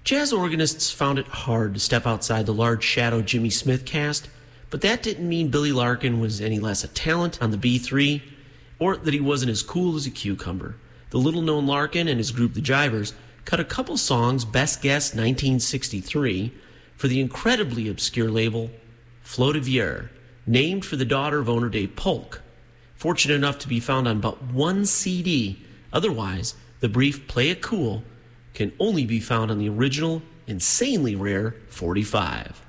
Jazz organists found it hard to step outside the large shadow Jimmy Smith cast, but that didn't mean Billy Larkin was any less a talent on the B3, or that he wasn't as cool as a cucumber. The little-known Larkin and his group The Jivers cut a couple songs, Best Guess 1963, for the incredibly obscure label Flot de Vieux, named for the daughter of owner Dave Polk. Fortunate enough to be found on but one CD, otherwise the brief Play It Cool can only be found on the original, insanely rare 45.